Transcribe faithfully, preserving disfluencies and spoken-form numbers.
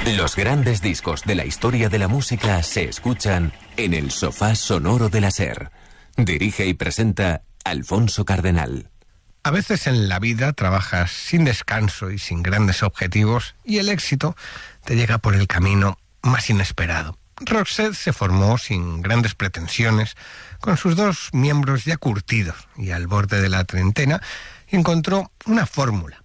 Los grandes discos de la historia de la música se escuchan en el sofá sonoro de la SER. Dirige y presenta Alfonso Cardenal. A veces en la vida trabajas sin descanso y sin grandes objetivos y el éxito te llega por el camino más inesperado. Roxette se formó sin grandes pretensiones, con sus dos miembros ya curtidos y al borde de la treintena, y encontró una fórmula